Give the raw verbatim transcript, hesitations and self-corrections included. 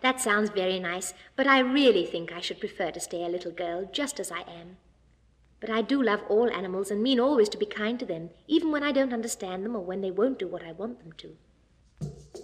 That sounds very nice, but I really think I should prefer to stay a little girl just as I am. But I do love all animals and mean always to be kind to them, even when I don't understand them or when they won't do what I want them to.